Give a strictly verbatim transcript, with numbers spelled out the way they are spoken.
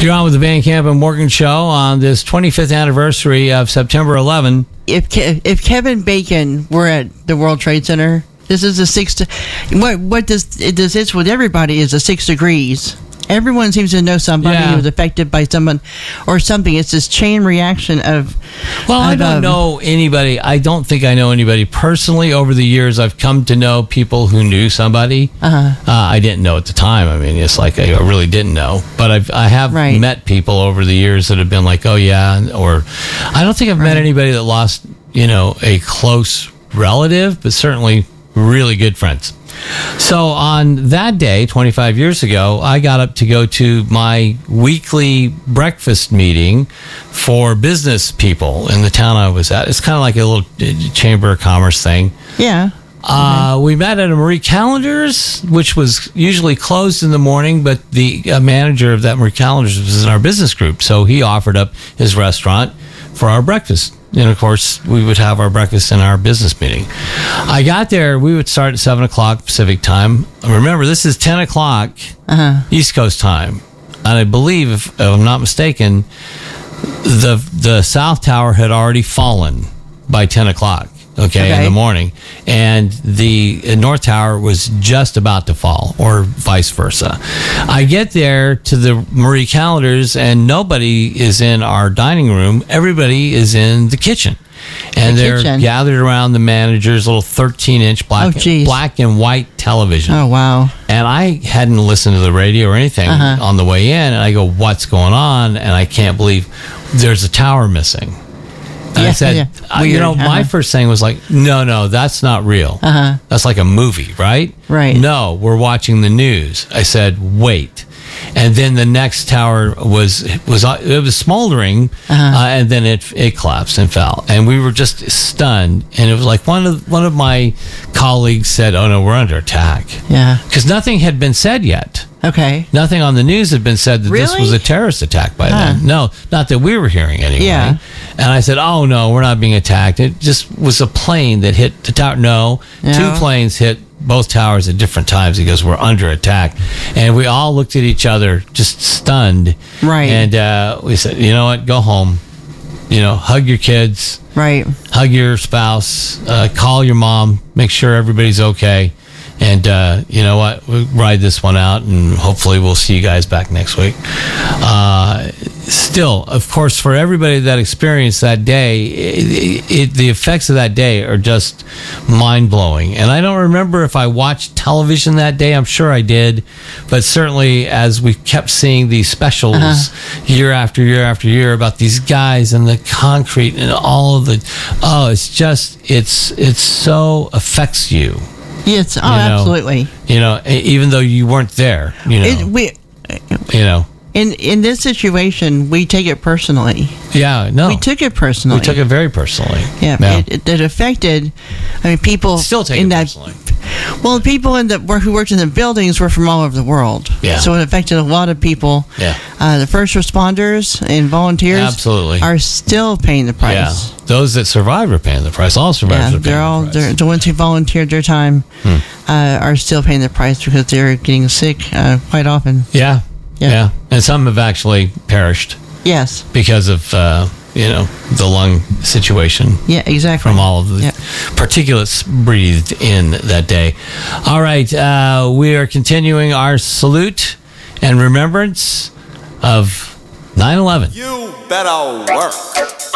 You're on with the Van Camp and Morgan Show on this twenty-fifth anniversary of September eleventh. If Ke- if Kevin Bacon were at the World Trade Center, this is a six. De- what what does does this with everybody is a six degrees. Everyone seems to know somebody Yeah. who was affected by someone or something. It's this chain reaction of. Well, I of, don't um, know anybody. I don't think I know anybody personally. Over the years, I've come to know people who knew somebody. Uh-huh. Uh, I didn't know at the time. I mean, it's like I really didn't know. But I've, I have Right. met people over the years that have been like, oh, yeah. Or I don't think I've met Right. anybody that lost, you know, a close relative, but certainly really good friends. So on that day, twenty-five years ago, I got up to go to my weekly breakfast meeting for business people in the town I was at. It's kind of like a little uh, chamber of commerce thing. Yeah. Uh, we met at a Marie Callender's, which was usually closed in the morning, but the uh, manager of that Marie Callender's was in our business group, so he offered up his restaurant for our breakfast. And of course, we would have our breakfast in our business meeting. I got there, we would start at seven o'clock Pacific time. Remember, this is ten o'clock Uh-huh. East Coast time. And I believe, if, if I'm not mistaken, the the South Tower had already fallen by ten o'clock. Okay, in Okay. the morning, and the North Tower was just about to fall, or vice versa. I get there to the Marie Callender's, and nobody is in our dining room. Everybody is in the kitchen, and The they're kitchen. gathered around the manager's little thirteen-inch black Oh, geez. black and white television. Oh, wow. And I hadn't listened to the radio or anything Uh-huh. on the way in, and I go, "What's going on?" And I can't believe there's a tower missing. And I Yeah, said, yeah. uh, you Weird, know, my uh-huh. first thing was like, no, no, that's not real. Uh-huh. That's like a movie, right? Right. No, we're watching the news. I said, wait. And then the next tower was was uh, it was smoldering, Uh-huh. uh, and then it it collapsed and fell, and we were just stunned. And it was like one of one of my colleagues said, "Oh no, we're under attack," Yeah. because nothing had been said yet. Okay. Nothing on the news had been said that this Really? was a terrorist attack by Huh. then. No, not that we were hearing anyway. Yeah. And I said, oh, no, we're not being attacked. It just was a plane that hit the tower. No, Yeah. two planes hit both towers at different times because we're under attack. And we all looked at each other just stunned. Right. And uh, we said, you know what, go home. You know, hug your kids, Right. hug your spouse, uh, call your mom, make sure everybody's okay. And uh, you know what? We'll ride this one out, and hopefully we'll see you guys back next week. Uh, still, of course, for everybody that experienced that day, it, it, the effects of that day are just mind-blowing. And I don't remember if I watched television that day. I'm sure I did. But certainly, as we kept seeing these specials Uh-huh. year after year after year about these guys and the concrete and all of the... Oh, it's just... It's, it's so affects you. Yes. Oh, You know, absolutely. You know, e- even though you weren't there, you know, It, we, you know, in in this situation, we take it personally. yeah, no, We took it personally. we took it very personally. Yeah, It, it, it affected. I mean, people Still take in it that. personally. Well, people in the who worked in the buildings were from all over the world. Yeah. So it affected a lot of people. Yeah. Uh, the first responders and volunteers Absolutely. are still paying the price. Yeah, those that survived are paying the price. All survivors Yeah, are paying they're all the price. they're, the ones who volunteered their time Hmm. uh, are still paying the price because they're getting sick uh, quite often. yeah, yeah, Yeah. and some have actually perished Yes. because of uh, you know the lung situation. Yeah. Exactly. From all of the Yeah. particulates breathed in that day. All right, uh, we are continuing our salute and remembrance of nine eleven. You better work.